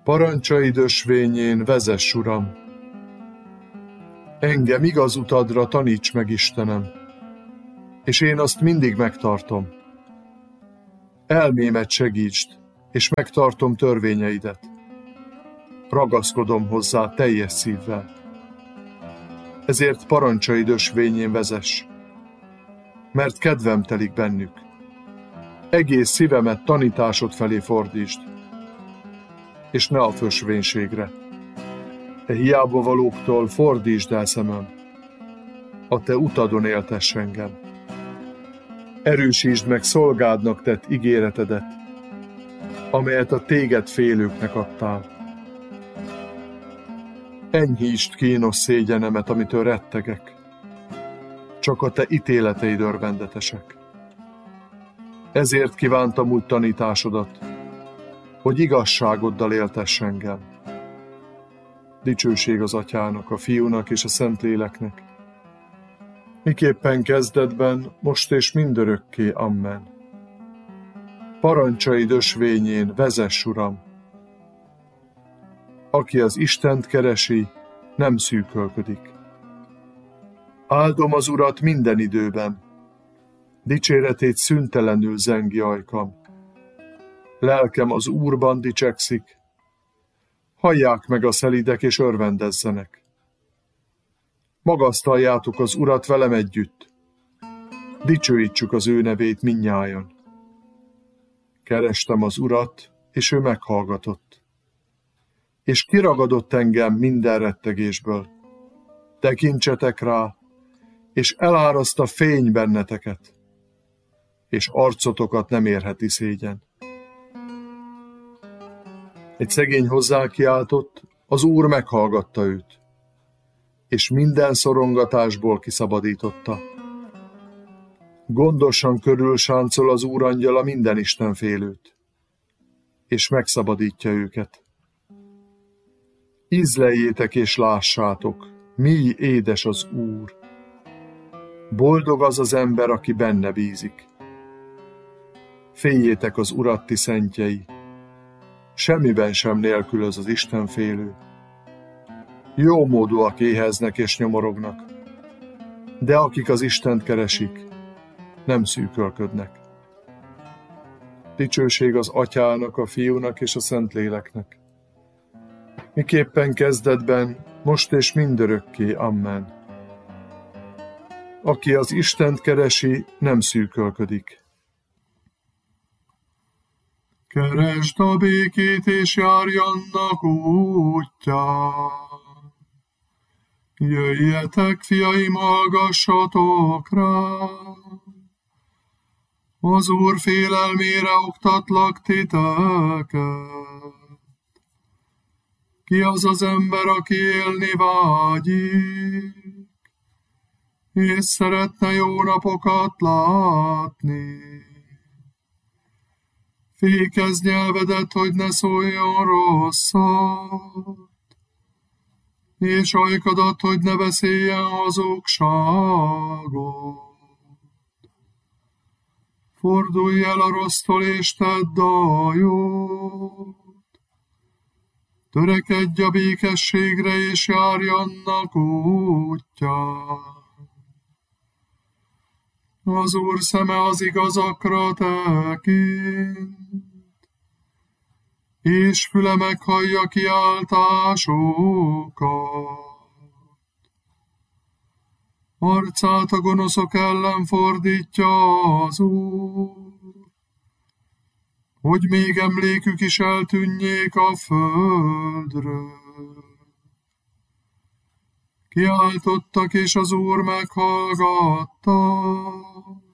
Parancsaid ösvényén vezess, Uram! Engem igaz utadra taníts meg, Istenem, és én azt mindig megtartom. Elmémet segítsd, és megtartom törvényeidet. Ragaszkodom hozzá teljes szívvel. Ezért parancsaid ösvényén vezess, mert kedvem telik bennük. Egész szívemet tanításod felé fordítsd, és ne a fösvénységre. E hiába valóktól fordítsd el szemem, a te utadon éltess engem. Erősítsd meg szolgádnak tett ígéretedet, amelyet a téged félőknek adtál. Enyhítsd kínos szégyenemet, amitől rettegek. Csak a te ítéleteid örvendetesek. Ezért kívántam úgy tanításodat, hogy igazságoddal éltess engem. Dicsőség az Atyának, a Fiúnak és a Szentléleknek, miképpen kezdetben, most és mindörökké. Amen. Parancsaid ösvényén vezess, Uram! Aki az Istent keresi, nem szűkölködik. Áldom az Urat minden időben, dicséretét szüntelenül zengi ajkam. Lelkem az Úrban dicsekszik, hallják meg a szelídek és örvendezzenek. Magasztaljátok az Urat velem együtt, dicsőítsük az ő nevét mindnyájan. Kerestem az Urat, és ő meghallgatott, és kiragadott engem minden rettegésből. Tekintsetek rá, és eláraszta fény benneteket, és arcotokat nem érheti szégyen. Egy szegény hozzá kiáltott, az Úr meghallgatta őt, és minden szorongatásból kiszabadította. Gondosan körülsáncol az Úr angyala minden istenfélőt, és megszabadítja őket. Ízleljétek és lássátok, mi édes az Úr. Boldog az az ember, aki benne bízik. Féljétek az Urat, ti szentjei, semmiben sem nélkülöz az istenfélő. Jómódúak éheznek és nyomorognak, de akik az Istent keresik, nem szűkölködnek. Dicsőség az Atyának, a Fiúnak és a Szentléleknek, miképpen kezdetben, most és mindörökké. Amen. Aki az Istent keresi, nem szűkölködik. Keresd a békét, és járj annak útján. Jöjjetek, fiaim, hallgassatok rá. Az Úr félelmére oktatlak titeket. Ki az az ember, aki élni vágyik, és szeretne jó napokat látni? Fékezd nyelvedet, hogy ne szóljon rosszat, és ajkadat, hogy ne beszéljen hazugságot. Fordulj el a rossztól, és tedd a jót. Törekedj a békességre, és járj annak útján. Az Úr szeme az igazakra tekint, és füle meghallja kiáltásokat. Arcát a gonoszok ellen fordítja az Úr, hogy még emlékük is eltűnjék a földről. Kiáltottak, és az Úr meghallgatta,